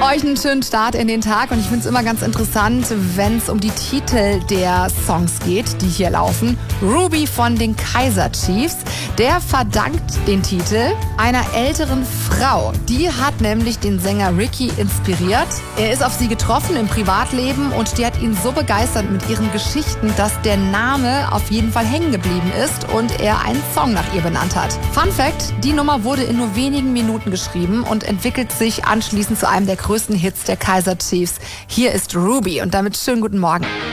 euch einen schönen Start in den Tag und ich finde es immer ganz interessant, wenn es um die Titel der Songs geht, die hier laufen. Ruby von den Kaiser Chiefs, der verdankt den Titel einer älteren Frau. Die hat nämlich den Sänger Ricky inspiriert. Er ist auf sie getroffen im Privatleben und die hat ihn so begeistert mit ihren Geschichten, dass der Name auf jeden Fall hängen geblieben ist und er einen Song nach ihr benannt hat. Fun Fact, die Nummer wurde in nur wenigen Minuten geschrieben und entwickelt sich anschließend zu einem der größten Hits der Kaiser Chiefs. Hier ist Ruby und damit schönen guten Morgen.